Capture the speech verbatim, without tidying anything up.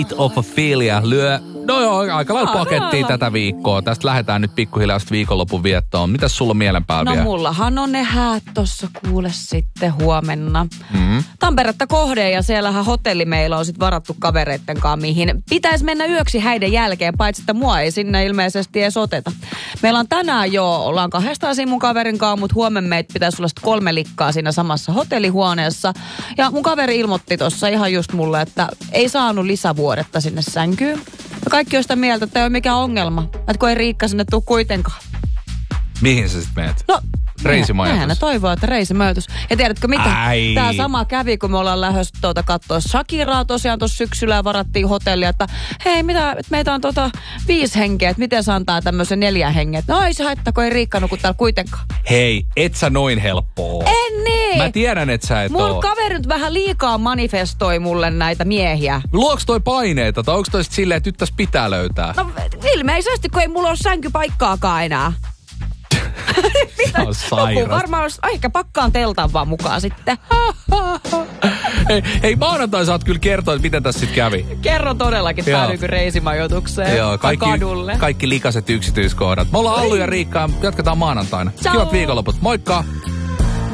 Bit of a Filia lyö, no joo, aika lailla pakettiin tätä viikkoa. Tästä lähdetään nyt pikkuhiljaa viikonlopun viettoon. Mitäs sulla mielenpää No vielä? mullahan on ne häät tossa kuule sitten huomenna. Mm-hmm. Tamperetta kohde ja siellähän hotelli meillä on sit varattu kavereitten kanssa, mihin pitäisi mennä yöksi häiden jälkeen, paitsi että mua ei sinne ilmeisesti edes oteta. Meillä on tänään jo, ollaan kahdestaan siinä mun kaverin kanssa, mutta huomenna meitä pitäisi olla sit kolme likkaa siinä samassa hotellihuoneessa. Ja mun kaveri ilmoitti tossa ihan just mulle, että ei saanut lisävuodetta sinne sänkyyn. Ja kaikki on sitä mieltä, että ei ole mikään ongelma. Että kun ei Riikka sinne tule kuitenkaan. Mihin sä sit menet? No, reisimajoitus. Nehän ne toivoo, että reisimajoitus. Ja tiedätkö mitä? Ai. Tämä sama kävi, kun me ollaan lähdössä tuota katsoa Shakiraa tosiaan tuossa syksyllä ja varattiin hotellia, että hei, mitä, meitä on tota viisi henkeä, että miten se antaa tämmöisen neljä hengeä. No ei se haittaa, kun ei Riikka nuku täällä kuitenkaan. Hei, et sä noin helppoa. En niin! Mä tiedän, että sä et Mun oo. kaveri nyt vähän liikaa manifestoi mulle näitä miehiä. Luoks toi paineita, tai onko toi sit silleen, että nyt tässä pitää löytää? No ilmeisesti, kun ei mulla ole sänkypaikkaakaan enää. Se on sairasta. Joku varmaan olisi, ehkä pakkaan teltan vaan mukaan sitten. hei, hei, maanantai saat kyllä kertoa, että miten tässä sitten kävi. Kerro todellakin päädyykö reisimajoitukseen. Joo, kaikki, kadulle. kaikki likaset yksityiskohdat. Me ollaan Allu ja Riikka, jatketaan maanantaina. Ciao. Kivat viikonloput. Moikka!